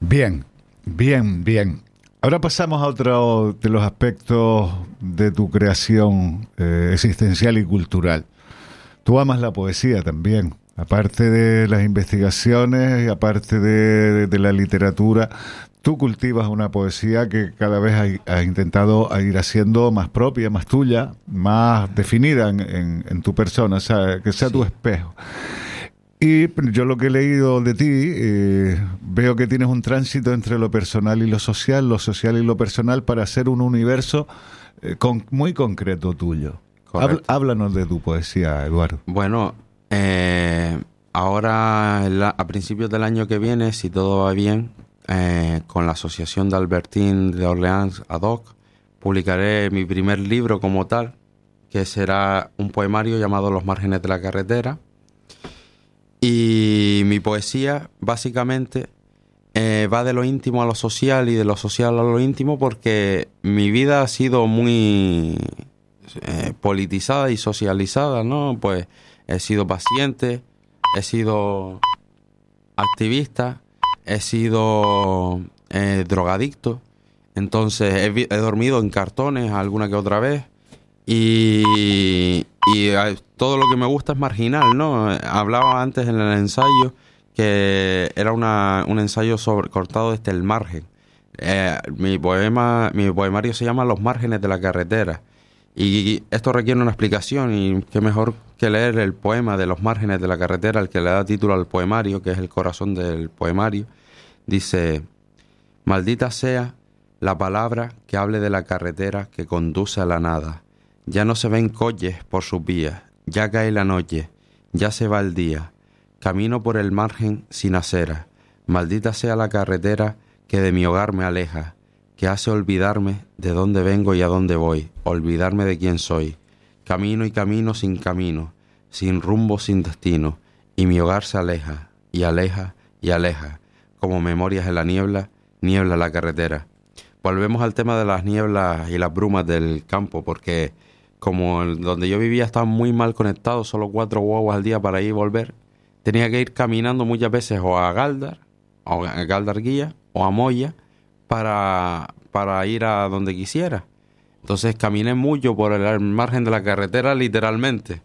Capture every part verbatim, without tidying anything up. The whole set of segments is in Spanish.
Bien, bien, bien. Ahora pasamos a otro de los aspectos de tu creación eh, existencial y cultural. Tú amas la poesía también, aparte de las investigaciones y aparte de, de, de la literatura. Tú cultivas una poesía que cada vez has, has intentado ir haciendo más propia, más tuya, más definida en, en, en tu persona, o sea, que sea sí. tu espejo. Y yo lo que he leído de ti, eh, veo que tienes un tránsito entre lo personal y lo social, lo social y lo personal, para hacer un universo eh, con, muy concreto tuyo. Habl, háblanos de tu poesía, Eduardo. Bueno, eh, ahora la, a principios del año que viene, si todo va bien, eh, con la Asociación de Albertín de Orleans ad hoc, publicaré mi primer libro como tal, que será un poemario llamado Los márgenes de la carretera. Y mi poesía, básicamente, eh, va de lo íntimo a lo social y de lo social a lo íntimo, porque mi vida ha sido muy eh, politizada y socializada, ¿no? Pues he sido paciente, he sido activista, he sido eh, drogadicto, entonces he, he dormido en cartones alguna que otra vez. Y, y todo lo que me gusta es marginal, ¿no? Hablaba antes en el ensayo que era una, un ensayo sobre, cortado desde el margen. Eh, mi poema, mi poemario se llama Los márgenes de la carretera. Y esto requiere una explicación, y qué mejor que leer el poema de Los márgenes de la carretera, el que le da título al poemario, que es el corazón del poemario. Dice: maldita sea la palabra que hable de la carretera que conduce a la nada. Ya no se ven colles por sus vías, ya cae la noche, ya se va el día. Camino por el margen sin acera. Maldita sea la carretera que de mi hogar me aleja, que hace olvidarme de dónde vengo y a dónde voy, olvidarme de quién soy. Camino y camino sin camino, sin rumbo, sin destino, y mi hogar se aleja, y aleja, y aleja, como memorias en la niebla, niebla la carretera. Volvemos al tema de las nieblas y las brumas del campo, porque como el, donde yo vivía estaba muy mal conectado, solo cuatro guaguas al día para ir y volver, tenía que ir caminando muchas veces o a Galdar, o a Galdar Guía, o a Moya, para, para ir a donde quisiera. Entonces caminé mucho por el margen de la carretera, literalmente.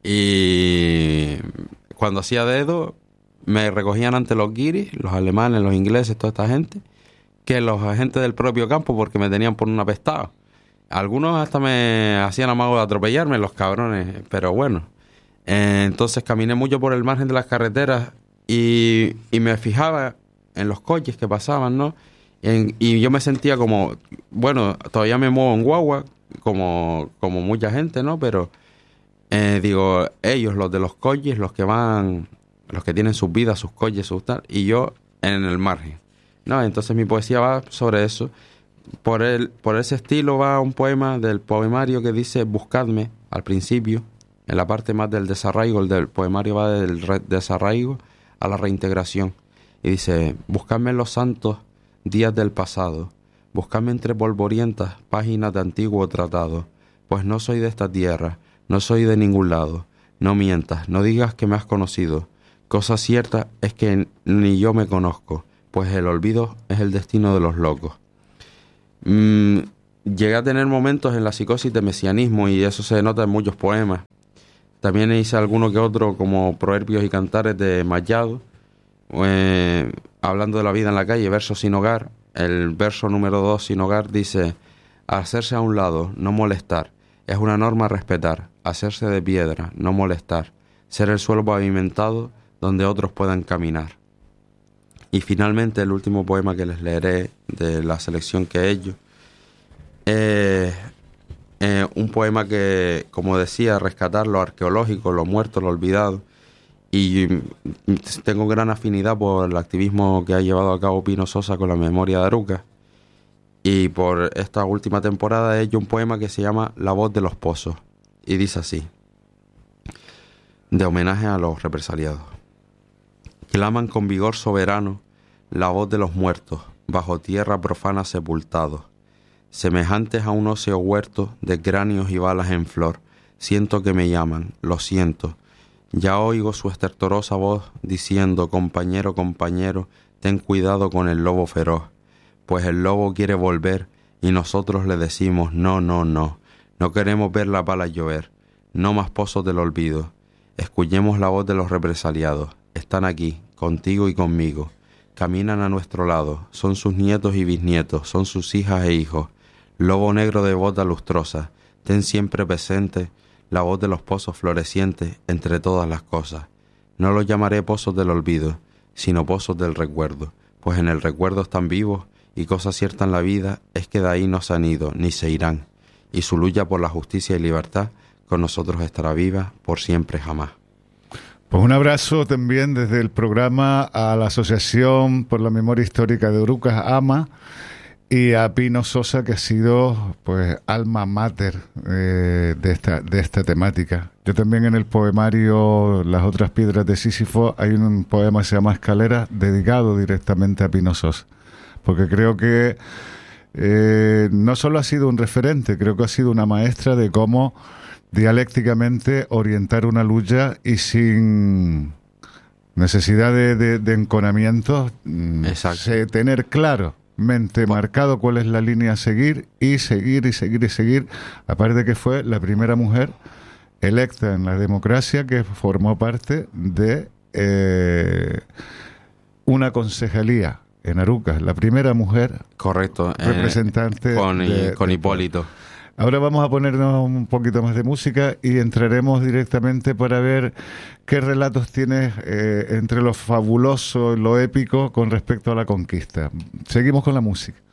Y cuando hacía dedo, me recogían ante los guiris, los alemanes, los ingleses, toda esta gente, que los agentes del propio campo, porque me tenían por un apestado. Algunos hasta me hacían amago de atropellarme, los cabrones, pero bueno. Eh, entonces caminé mucho por el margen de las carreteras y, y me fijaba en los coches que pasaban, ¿no? En, y yo me sentía como, bueno, todavía me muevo en guagua, como, como mucha gente, ¿no? Pero eh, digo, ellos, los de los coches, los que van, los que tienen sus vidas, sus coches, sus tal, y yo en el margen, ¿no? Entonces mi poesía va sobre eso. Por el, por ese estilo va un poema del poemario que dice: buscadme, al principio, en la parte más del desarraigo. El del poemario va del re, desarraigo a la reintegración. Y dice: buscadme en los santos días del pasado, buscadme entre polvorientas páginas de antiguo tratado, pues no soy de esta tierra, no soy de ningún lado. No mientas, no digas que me has conocido. Cosa cierta es que ni yo me conozco, pues el olvido es el destino de los locos. Mm, llegué a tener momentos en la psicosis de mesianismo, y eso se nota en muchos poemas. También hice alguno que otro, como Proverbios y Cantares de Mallado, eh, hablando de la vida en la calle, versos sin hogar. El verso número dos, sin hogar, dice: hacerse a un lado, no molestar, es una norma a respetar. Hacerse de piedra, no molestar, ser el suelo pavimentado donde otros puedan caminar. Y finalmente el último poema que les leeré de la selección que he hecho, eh, eh, un poema que, como decía, rescatar lo arqueológico, lo muerto, lo olvidado. Y tengo gran afinidad por el activismo que ha llevado a cabo Pino Sosa con la memoria de Aruca. Y por esta última temporada he hecho un poema que se llama La voz de los pozos. Y dice así, de homenaje a los represaliados. Claman con vigor soberano la voz de los muertos, bajo tierra profana sepultados. Semejantes a un óseo huerto de cráneos y balas en flor, siento que me llaman, lo siento. Ya oigo su estertorosa voz diciendo: compañero, compañero, ten cuidado con el lobo feroz, pues el lobo quiere volver y nosotros le decimos no, no, no, no queremos ver las balas llover, no más pozos del olvido. Escuchemos la voz de los represaliados, están aquí, contigo y conmigo, caminan a nuestro lado, son sus nietos y bisnietos, son sus hijas e hijos. Lobo negro de bota lustrosa, ten siempre presente la voz de los pozos florecientes entre todas las cosas. No los llamaré pozos del olvido, sino pozos del recuerdo, pues en el recuerdo están vivos y cosa cierta en la vida es que de ahí no se han ido ni se irán, y su lucha por la justicia y libertad con nosotros estará viva por siempre jamás. Pues un abrazo también desde el programa a la Asociación por la Memoria Histórica de Orucas, AMA, y a Pino Sosa, que ha sido pues alma mater eh, de esta de esta temática. Yo también en el poemario Las otras piedras de Sísifo hay un poema que se llama Escalera, dedicado directamente a Pino Sosa, porque creo que eh, no solo ha sido un referente, creo que ha sido una maestra de cómo dialécticamente orientar una lucha y sin necesidad de, de, de enconamientos, se, tener claro mente marcado cuál es la línea a seguir y seguir y seguir y seguir, aparte de que fue la primera mujer electa en la democracia que formó parte de eh, una concejalía en Arucas, la primera mujer correcto representante eh, con, de, con de, Hipólito. Ahora vamos a ponernos un poquito más de música y entraremos directamente para ver qué relatos tienes eh, entre lo fabuloso y lo épico con respecto a la conquista. Seguimos con la música.